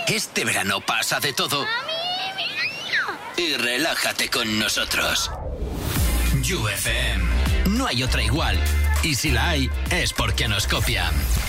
Este verano pasa de todo. Y relájate con nosotros. You FM. No hay otra igual. Y si la hay, es porque nos copian.